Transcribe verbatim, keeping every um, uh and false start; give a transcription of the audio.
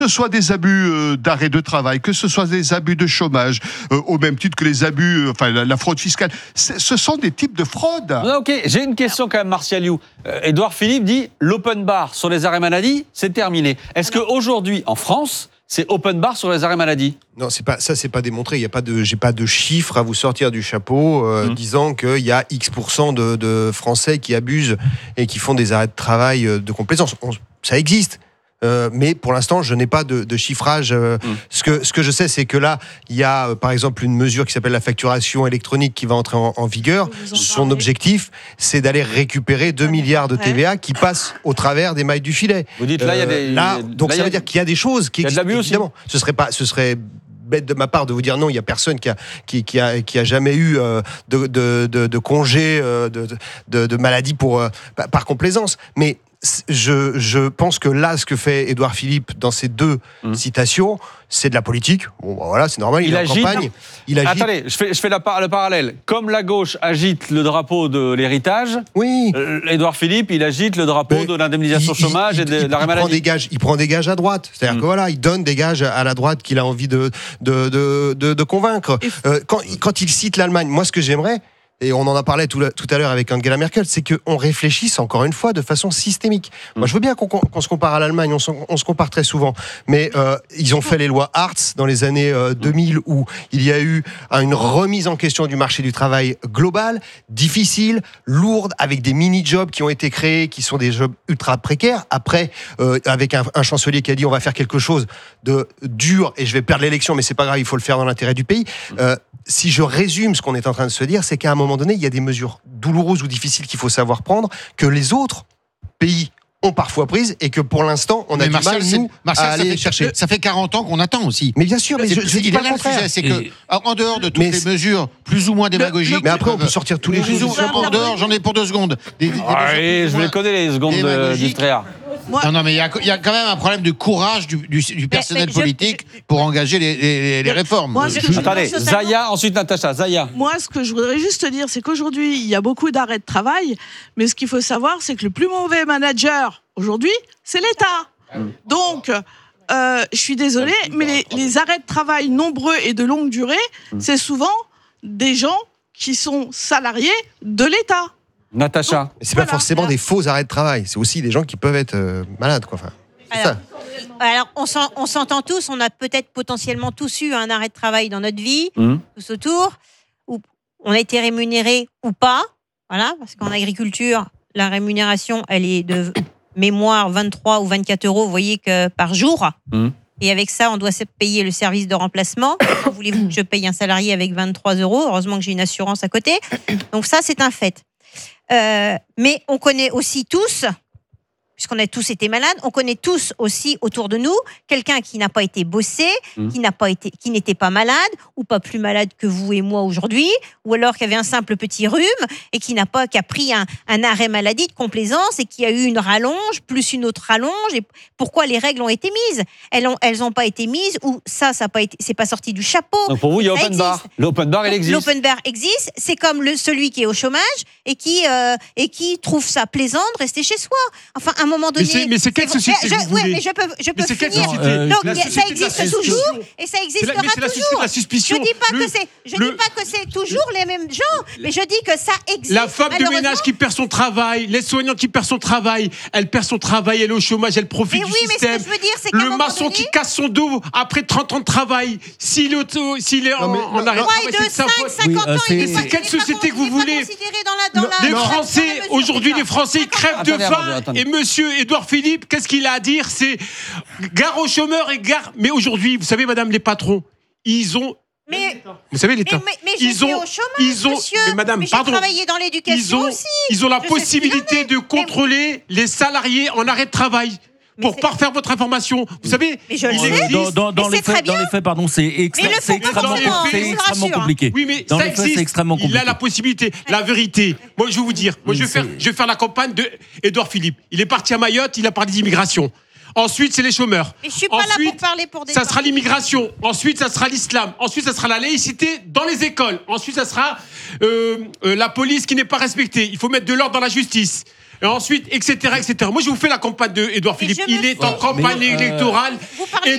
Que ce soit des abus euh, d'arrêt de travail, que ce soit des abus de chômage, euh, au même titre que les abus, euh, enfin la, la fraude fiscale, c'est, ce sont des types de fraude. Ok, j'ai une question quand même, Martial You. Euh, Édouard Philippe dit l'open bar sur les arrêts maladie, c'est terminé. Est-ce qu'aujourd'hui, en France, c'est open bar sur les arrêts maladie? Non, c'est pas ça, c'est pas démontré. Il y a pas de, j'ai pas de chiffres à vous sortir du chapeau euh, mmh. disant qu'il y a X pour cent de, de Français qui abusent et qui font des arrêts de travail de complaisance. On, ça existe. Euh, mais pour l'instant, je n'ai pas de, de chiffrage. Euh, mmh. Ce que ce que je sais, c'est que là, il y a euh, par exemple une mesure qui s'appelle la facturation électronique qui va entrer en, en vigueur. Son objectif, c'est d'aller récupérer deux milliards de T V A qui passent au travers des mailles du filet. Vous dites là, il euh, y a des là, donc là, ça a... veut dire qu'il y a des choses qui existent. Évidemment, ce serait pas, ce serait bête de ma part de vous dire non, il y a personne qui a qui, qui a qui a jamais eu euh, de, de, de de congé euh, de, de de maladie pour euh, par complaisance, mais Je, je pense que là, ce que fait Édouard Philippe dans ces deux mmh. citations, c'est de la politique. Bon, bah voilà, c'est normal, il, il est agite. en campagne. Il agite. Attendez, je fais, je fais la, le parallèle. Comme la gauche agite le drapeau de l'héritage, oui. euh, Édouard Philippe, il agite le drapeau Mais de l'indemnisation il, chômage il, et de, il, de l'arrêt maladie. Prend des gages, il prend des gages à droite. C'est-à-dire mmh. que voilà, il donne des gages à la droite qu'il a envie de, de, de, de, de convaincre. Euh, quand, quand il cite l'Allemagne, moi, ce que j'aimerais, et on en a parlé tout, tout à l'heure avec Angela Merkel, c'est qu'on réfléchisse encore une fois de façon systémique. Mmh. Moi, je veux bien qu'on, qu'on se compare à l'Allemagne, on se, on se compare très souvent, mais euh, ils ont fait les lois Hartz dans les années euh, deux mille où il y a eu une remise en question du marché du travail global, difficile, lourde, avec des mini-jobs qui ont été créés, qui sont des jobs ultra précaires. Après, euh, avec un, un chancelier qui a dit on va faire quelque chose de dur et je vais perdre l'élection, mais c'est pas grave, il faut le faire dans l'intérêt du pays. Euh, si je résume ce qu'on est en train de se dire, c'est qu'à un moment donné, il y a des mesures douloureuses ou difficiles qu'il faut savoir prendre, que les autres pays ont parfois prises et que pour l'instant, on a mais du Martial, mal, nous, Martial, à aller ça fait, chercher. Ça fait quarante ans qu'on attend aussi. Mais bien sûr, mais je, je dis pas le contraire. C'est que, en dehors de toutes les mesures plus ou moins démagogiques... Mais après, on peut sortir tous les jours. En dehors, j'en ai pour deux secondes. Des, des ah oui, je les connais, les secondes d'Istréa. Moi, non, non, mais il y, y a quand même un problème de courage du, du, du personnel mais, mais politique je, je, pour engager les, les, les réformes. Moi, je, Attendez, je Zaya, ensuite Natacha. Zaya. Moi, ce que je voudrais juste dire, c'est qu'aujourd'hui, il y a beaucoup d'arrêts de travail, mais ce qu'il faut savoir, c'est que le plus mauvais manager, aujourd'hui, c'est l'État. Mmh. Donc, euh, je suis désolée, mais les, les arrêts de travail nombreux et de longue durée, mmh. c'est souvent des gens qui sont salariés de l'État. Natacha. Non, c'est voilà. pas forcément des faux arrêts de travail, c'est aussi des gens qui peuvent être euh, malades, quoi. Enfin, c'est alors, ça. alors on, s'en, on s'entend tous, on a peut-être potentiellement tous eu un arrêt de travail dans notre vie, mmh. tous autour, où on a été rémunéré ou pas, voilà, parce qu'en agriculture, la rémunération, elle est de mémoire vingt-trois ou vingt-quatre euros, vous voyez que par jour. Mmh. Et avec ça, on doit payer le service de remplacement. Voulez-vous que je paye un salarié avec vingt-trois euros? Heureusement que j'ai une assurance à côté. Donc ça, c'est un fait. Euh, mais on connaît aussi tous, puisqu'on a tous été malades, on connaît tous aussi autour de nous quelqu'un qui n'a pas été bossé, mmh. qui n'a pas été, qui n'était pas malade ou pas plus malade que vous et moi aujourd'hui, ou alors qui avait un simple petit rhume et qui n'a pas, qui a pris un, un arrêt maladie de complaisance et qui a eu une rallonge plus une autre rallonge. Et pourquoi les règles ont été mises? Elles ont, elles ont pas été mises ou ça, ça a pas été, c'est pas sorti du chapeau. Donc pour vous, il y a open bar. L'open bar, il existe. L'open bar existe. C'est comme le, celui qui est au chômage et qui euh, et qui trouve ça plaisant de rester chez soi. Enfin, à un moment donné. Mais c'est, mais c'est quelle société je, que vous ouais, voulez mais je peux, je peux mais finir. Euh, Donc ça existe toujours et ça existera c'est la, c'est la, toujours. C'est la suspicion. Je dis pas le, que c'est, je le, dis pas que c'est toujours les mêmes gens, mais je dis que ça existe. La femme de ménage qui perd son travail, les soignants qui perd son travail, elle perd son travail, elle est au chômage, elle profite mais du oui, système. Mais ce que je veux dire, c'est qu'à le un moment maçon donné, qui casse son dos après trente ans de travail, s'il est, auto, s'il est en, en arrêt de travail, c'est de sa faute. cinquante ans, Mais c'est quelle société que vous voulez? Les Français, aujourd'hui, les Français, ils crèvent de faim. Et monsieur Édouard Philippe, qu'est-ce qu'il a à dire? C'est gare aux chômeurs et gare. Mais aujourd'hui, vous savez, madame, les patrons, ils ont. Mais, vous savez l'État, mais, mais, mais ils ont, au chômage, ils ont, monsieur, mais madame, mais j'ai pardon, travaillé dans l'éducation ils ont, aussi. ils ont la je possibilité de contrôler les salariés en arrêt de travail. Pour pas refaire votre information, vous savez, mais je il sais. existe. Dans, dans, dans, les faits, dans les faits, pardon, c'est, extra, c'est extrêmement, c'est extrêmement compliqué. Oui, mais dans ça les existe. faits, c'est extrêmement compliqué. Il a la possibilité, la vérité. Moi, je vais vous dire, moi, je vais faire, je vais faire la campagne de Édouard Philippe. Il est parti à Mayotte, il a parlé d'immigration. Ensuite, c'est les chômeurs. Mais je suis pas Ensuite, là pour parler pour des ça sera l'immigration. Ensuite, ça sera l'islam. Ensuite, ça sera la laïcité dans les écoles. Ensuite, ça sera euh, euh, la police qui n'est pas respectée. Il faut mettre de l'ordre dans la justice. Et ensuite, et cetera, et cetera. Moi, je vous fais la campagne de Édouard Philippe. Il est en campagne électorale.